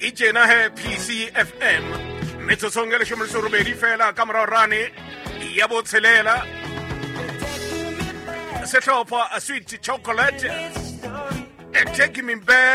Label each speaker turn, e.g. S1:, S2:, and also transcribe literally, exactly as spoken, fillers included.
S1: e tjena he P C F M metsotso le shome le robedi fela ka mora rane ya botshelela sehlopha a sweet chocolate and take me back.